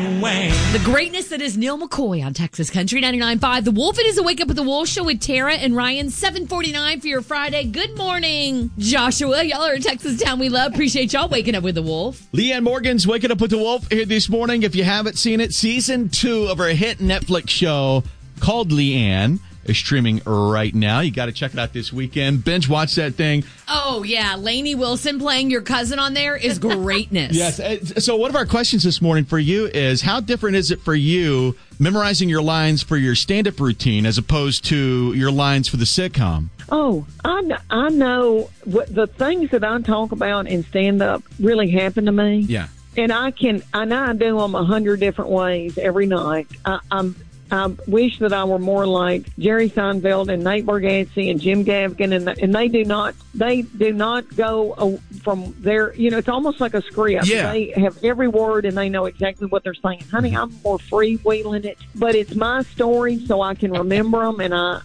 and Wayne. The greatness that is Neil McCoy on Texas Country 99.5. The Wolf. It is a Wake Up with the Wolf show with Tara and Ryan. 7:49 for your Friday. Good morning, Joshua. Y'all are a Texas town we love. Appreciate y'all waking up with the Wolf. Leanne Morgan's Waking Up with the Wolf here this morning. If you haven't seen it, season 2 of our hit Netflix show called Leanne is streaming right now. You got to check it out this weekend. Binge watch that thing. Oh, yeah. Lainey Wilson playing your cousin on there is greatness. Yes. So one of our questions this morning for you is, how different is it for you memorizing your lines for your stand-up routine as opposed to your lines for the sitcom? Oh, I know what the things that I talk about in stand-up really happen to me. Yeah. And I know I do them 100 different ways every night. I wish that I were more like Jerry Seinfeld and Nate Bargatze and Jim Gaffigan, and they do not go from there. You know, it's almost like a script. Yeah. They have every word and they know exactly what they're saying. Honey, I'm more freewheeling it, but it's my story, so I can remember them, and I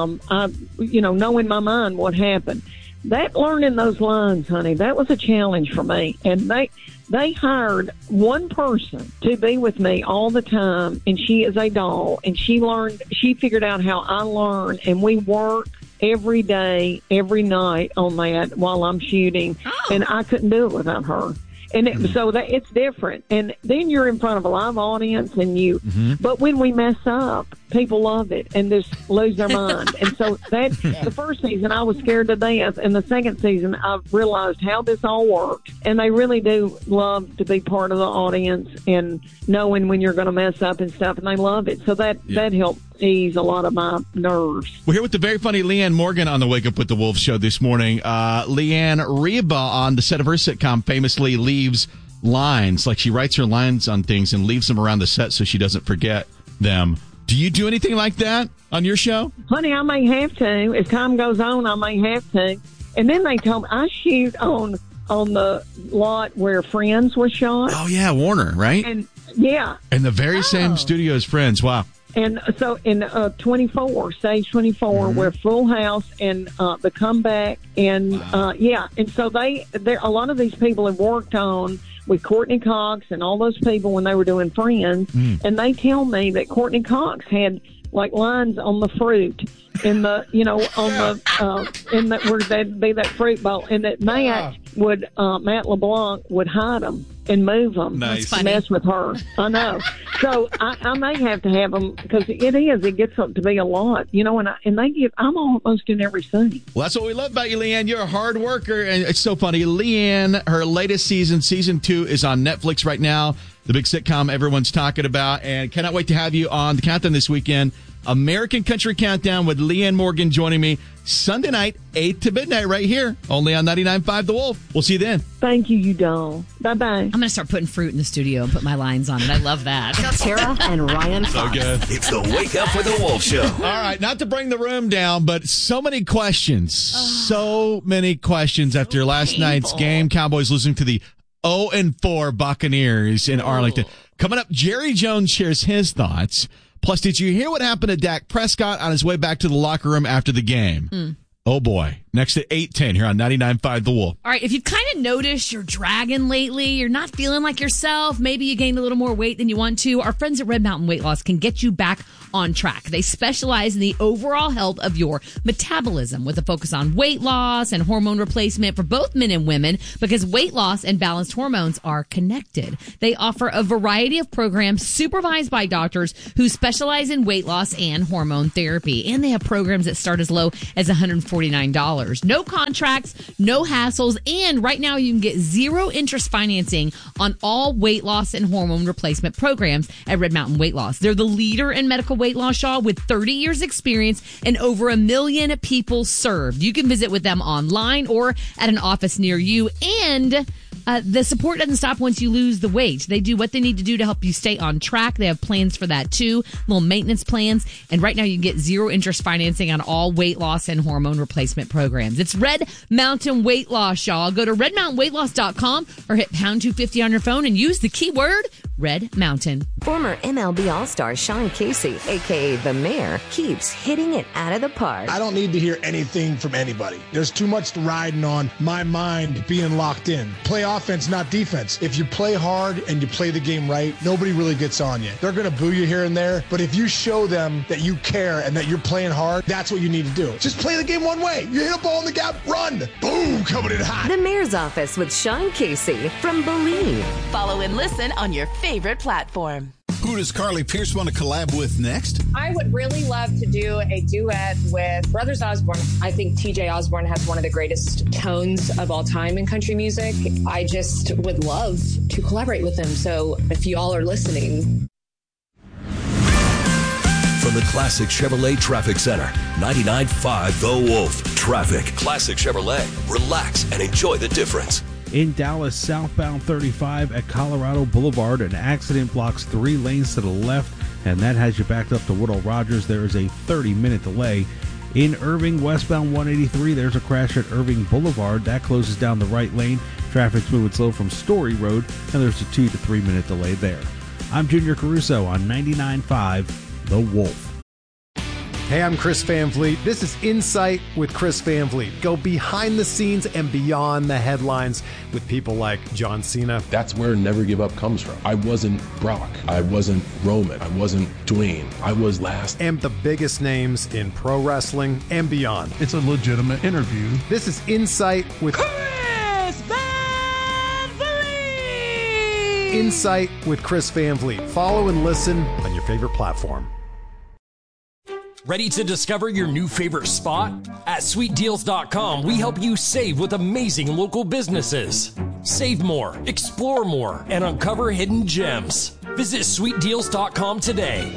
know in my mind what happened. That learning those lines, honey, that was a challenge for me, and they hired one person to be with me all the time, and she is a doll, and she figured out how I learn, and we work every day, every night on that while I'm shooting, and I couldn't do it without her. And so that it's different. And then you're in front of a live audience, and but when we mess up, people love it and just lose their mind. And so the first season I was scared to death, and the second season I realized how this all worked. And they really do love to be part of the audience and knowing when you're going to mess up and stuff, and they love it. So that helped ease a lot of my nerves. We're here with the very funny Leanne Morgan on the Wake Up with the Wolf show this morning. Leanne Reba on the set of her sitcom famously leaves lines, like she writes her lines on things and leaves them around the set so she doesn't forget them. Do you do anything like that on your show? Honey, I may have to. As time goes on, I may have to. And then they told me I shoot on the lot where Friends was shot. Oh, yeah, Warner, right? And yeah. In the very same studio as Friends. Wow. And so in stage 24, we're Full House and The Comeback. And, and so a lot of these people have worked on with Courtney Cox and all those people when they were doing Friends. And they tell me that Courtney Cox had like lines on the fruit in the, where there'd be that fruit bowl, and that Matt LeBlanc would hide them and move them. Nice. To mess with her. I know. So I may have to have them, because it gets up to be a lot, I'm almost in every scene. Well, that's what we love about you, Leanne. You're a hard worker, and it's so funny. Leanne, her latest season 2, is on Netflix right now, the big sitcom everyone's talking about, and cannot wait to have you on the Countdown this weekend. American Country Countdown with Leanne Morgan joining me Sunday night, 8 to midnight, right here, only on 99.5 The Wolf. We'll see you then. Thank you, you doll. Bye-bye. I'm going to start putting fruit in the studio and put my lines on it. I love that. Tara and Ryan So Fox. good. It's the Wake Up with the Wolf show. All right, not to bring the room down, but so many questions. So many questions after last night's game. Cowboys losing to the 0-4 Buccaneers in Arlington. Coming up, Jerry Jones shares his thoughts. Plus, did you hear what happened to Dak Prescott on his way back to the locker room after the game? Oh, boy. Next at 8:10 here on 99.5 The Wolf. All right, if you've kind of noticed you're dragging lately, you're not feeling like yourself, maybe you gained a little more weight than you want to, our friends at Red Mountain Weight Loss can get you back on track. They specialize in the overall health of your metabolism with a focus on weight loss and hormone replacement for both men and women, because weight loss and balanced hormones are connected. They offer a variety of programs supervised by doctors who specialize in weight loss and hormone therapy. And they have programs that start as low as $149. No contracts, no hassles, and right now you can get zero interest financing on all weight loss and hormone replacement programs at Red Mountain Weight Loss. They're the leader in medical weight loss, y'all, with 30 years experience and over 1 million people served. You can visit with them online or at an office near you, and the support doesn't stop once you lose the weight. They do what they need to do to help you stay on track. They have plans for that too, little maintenance plans. And right now you can get zero interest financing on all weight loss and hormone replacement programs. It's Red Mountain Weight Loss, y'all. Go to redmountainweightloss.com or hit pound 250 on your phone and use the keyword Red Mountain. Former MLB All-Star Sean Casey, a.k.a. The Mayor, keeps hitting it out of the park. I don't need to hear anything from anybody. There's too much riding on my mind being locked in. Playoff offense, not defense. If you play hard and you play the game right, nobody really gets on you. They're going to boo you here and there, but if you show them that you care and that you're playing hard, that's what you need to do. Just play the game one way. You hit a ball in the gap, run. Boom, coming in hot. The Mayor's Office with Sean Casey from Believe. Follow and listen on your favorite platform. Who does Carly Pierce want to collab with next? I would really love to do a duet with Brothers Osborne. I think TJ Osborne has one of the greatest tones of all time in country music. I just would love to collaborate with him. So if you all are listening. From the Classic Chevrolet Traffic Center, 99.5 The Wolf. Traffic. Classic Chevrolet. Relax and enjoy the difference. In Dallas, southbound 35 at Colorado Boulevard, an accident blocks 3 lanes to the left, and that has you backed up to Woodall Rogers. There is a 30-minute delay. In Irving, westbound 183, there's a crash at Irving Boulevard. That closes down the right lane. Traffic's moving slow from Story Road, and there's a 2 to 3 minute delay there. I'm Junior Caruso on 99.5 The Wolf. Hey, I'm Chris Van Vliet. This is Insight with Chris Van Vliet. Go behind the scenes and beyond the headlines with people like John Cena. That's where Never Give Up comes from. I wasn't Brock. I wasn't Roman. I wasn't Dwayne. I was last. And the biggest names in pro wrestling and beyond. It's a legitimate interview. This is Insight with Chris Van Vliet! Insight with Chris Van Vliet. Follow and listen on your favorite platform. Ready to discover your new favorite spot? At sweetdeals.com, we help you save with amazing local businesses. Save more, explore more, and uncover hidden gems. Visit sweetdeals.com today.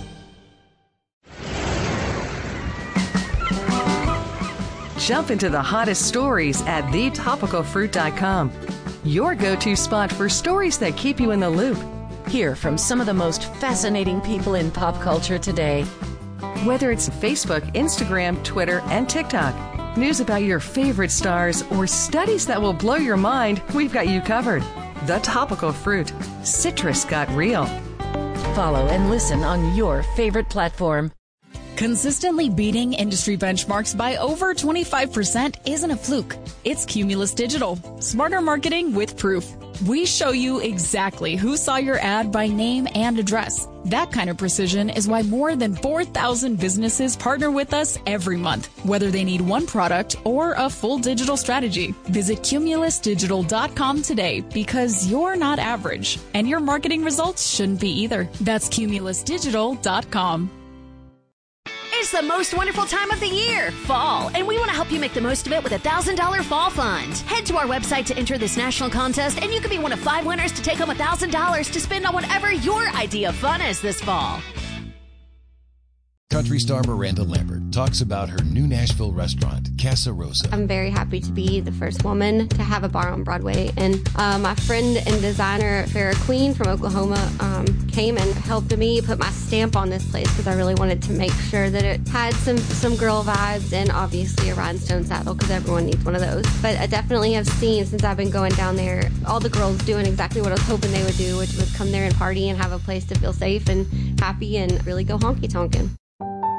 Jump into the hottest stories at thetopicalfruit.com. Your go-to spot for stories that keep you in the loop. Hear from some of the most fascinating people in pop culture today. Whether it's Facebook, Instagram, Twitter, and TikTok, news about your favorite stars, or studies that will blow your mind, we've got you covered. The Topical Fruit. Citrus got real. Follow and listen on your favorite platform. Consistently beating industry benchmarks by over 25% isn't a fluke. It's Cumulus Digital. Smarter marketing with proof. We show you exactly who saw your ad by name and address. That kind of precision is why more than 4,000 businesses partner with us every month, whether they need one product or a full digital strategy. Visit cumulusdigital.com today because you're not average, and your marketing results shouldn't be either. That's cumulusdigital.com. It's the most wonderful time of the year, fall, and we want to help you make the most of it with a $1,000 fall fund. Head to our website to enter this national contest, and you could be one of 5 winners to take home $1,000 to spend on whatever your idea of fun is this fall. Country star Miranda Lambert talks about her new Nashville restaurant, Casa Rosa. I'm very happy to be the first woman to have a bar on Broadway. And my friend and designer, Farrah Queen from Oklahoma, came and helped me put my stamp on this place because I really wanted to make sure that it had some girl vibes and obviously a rhinestone saddle because everyone needs one of those. But I definitely have seen, since I've been going down there, all the girls doing exactly what I was hoping they would do, which was come there and party and have a place to feel safe and happy and really go honky-tonkin'.